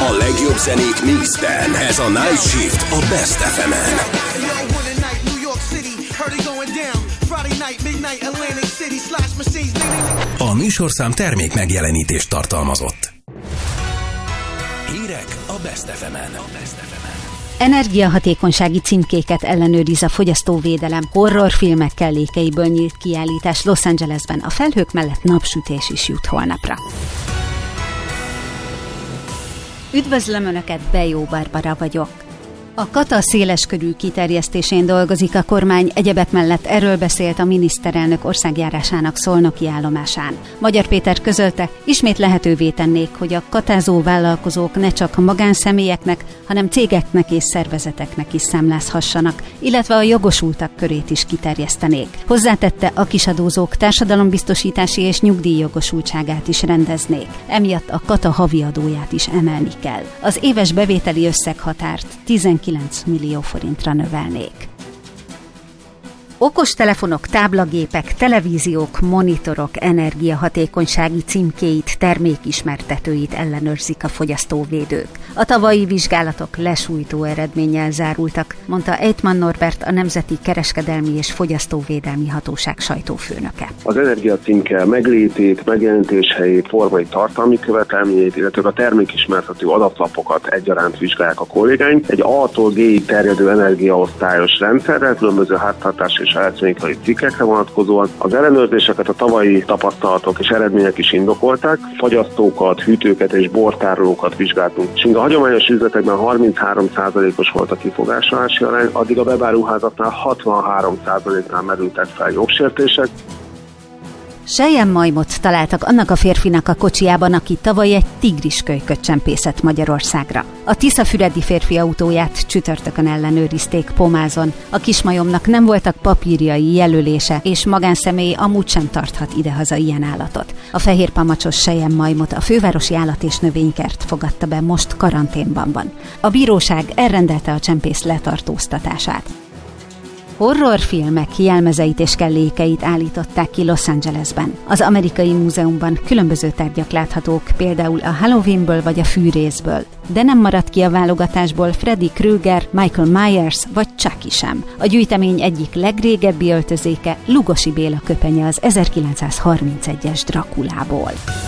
A legjobb zenék mixben. Ez a Night Shift a Best FM-en. A műsorszám termék megjelenítést tartalmazott. Hírek a Best FM-en. Energiahatékonysági címkéket ellenőriz a fogyasztóvédelem. Horrorfilmek kellékeiből nyílt kiállítás Los Angelesben. A felhők mellett napsütés is jut holnapra. Üdvözlöm Önöket, Bejó Barbara vagyok. A kata széleskörű kiterjesztésén dolgozik a kormány, egyebek mellett erről beszélt a miniszterelnök országjárásának szolnoki állomásán. Magyar Péter közölte, ismét lehetővé tennék, hogy a katázó vállalkozók ne csak magánszemélyeknek, hanem cégeknek és szervezeteknek is számlázhassanak, illetve a jogosultak körét is kiterjesztenék. Hozzátette, a kisadózók társadalombiztosítási és nyugdíjjogosultságát is rendeznék. Emiatt a kata havi adóját is emelni kell. Az éves bevételi összeghatárt 19 millió forintra növelnék. Okostelefonok, táblagépek, televíziók, monitorok energiahatékonysági címkéit, termékismertetőit ellenőrzik a fogyasztóvédők. A tavalyi vizsgálatok lesújtó eredménnyel zárultak, mondta Ejtman Norbert, a Nemzeti Kereskedelmi és Fogyasztóvédelmi Hatóság sajtófőnöke. Az energiacímke meglétét, megjelenítéshelyét, formai tartalmi követelményeit, illetve a termékismertető adatlapokat egyaránt vizsgálják a kollégáink. Egy A-tól G-ig terjedő energiaosztályos rendszerrel, különböző háztartás és elektronikai cikkekre vonatkozóan. Az ellenőrzéseket a tavalyi tapasztalatok és eredmények is indokolták. Fagyasztókat, hűtőket és bortárolókat vizsgáltunk. És a hagyományos üzletekben 33%-os volt a kifogásolási arány, addig a webáruházaknál 63%-nál merültek fel jogsértések. Selyemmajmot találtak annak a férfinak a kocsijában, aki tavaly egy tigriskölyköt csempészett Magyarországra. A tiszafüredi férfi autóját csütörtökön ellenőrizték Pomázon. A kismajomnak nem voltak papírjai, jelölése, és magánszemély amúgy sem tarthat idehaza ilyen állatot. A fehérpamacsos selyemmajmot a fővárosi állat- és növénykert fogadta be, most karanténban van. A bíróság elrendelte a csempész letartóztatását. Horrorfilmek jelmezeit és kellékeit állították ki Los Angelesben. Az Amerikai Múzeumban különböző tárgyak láthatók, például a Halloweenből vagy a fűrészből. De nem maradt ki a válogatásból Freddy Krueger, Michael Myers vagy Chucky sem. A gyűjtemény egyik legrégebbi öltözéke Lugosi Béla köpenye az 1931-es Drakulából.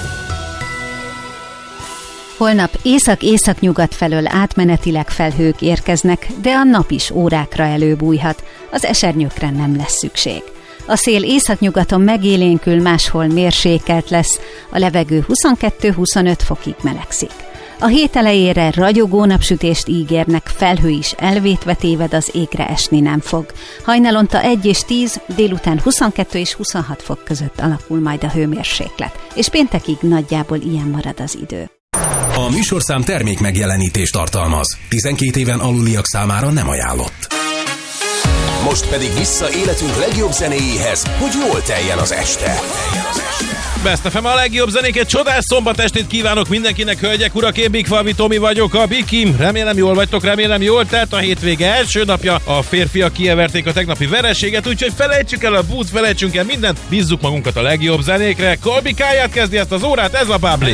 Holnap észak-északnyugat felől átmenetileg felhők érkeznek, de a nap is órákra előbújhat, az esernyőkre nem lesz szükség. A szél északnyugaton megélénkül, máshol mérsékelt lesz, a levegő 22-25 fokig melegszik. A hét elejére ragyogó napsütést ígérnek, felhő is elvétve téved, az égre esni nem fog. Hajnalonta 1 és 10, délután 22 és 26 fok között alakul majd a hőmérséklet, és péntekig nagyjából ilyen marad az idő. A műsorszám termék megjelenítést tartalmaz. 12 éven aluliak számára nem ajánlott. Most pedig vissza életünk legjobb zenéjéhez, hogy jól teljen az este. Best FM, a legjobb zenéket, csodás szombat estét kívánok mindenkinek, hölgyek, urak, én Big Falvi Tomi vagyok, a Bikim. Remélem jól vagytok, remélem jól telt a hétvége első napja. A férfiak kieverték a tegnapi vereséget, úgyhogy felejtsük el a bút, felejtsünk el mindent, bízzuk magunkat a legjobb zenékre. Kolbi Káját kezdi ezt az órát, ez a Bubbly.